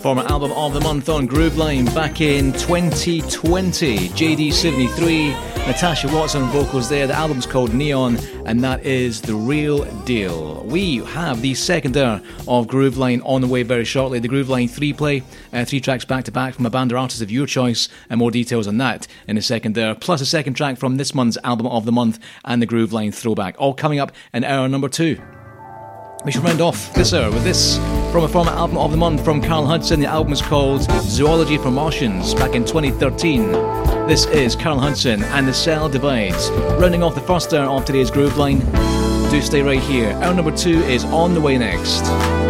Former album of the month on Grooveline back in 2020. JD73, Natasha Watson vocals there. The album's called Neon, and that is the real deal. We have the second hour of Grooveline on the way very shortly. The Grooveline 3-play, 3 tracks back to back from a band or artist of your choice, and more details on that in the second hour. Plus a second track from this month's album of the month and the Grooveline throwback. All coming up in hour number 2. We should round off this hour with this from a former album of the month from Carl Hudson. The album is called Zoology for Martians, back in 2013. This is Carl Hudson and The Cell Divides. Rounding off the first hour of today's Grooveline. Do stay right here. Hour number 2 is on the way next.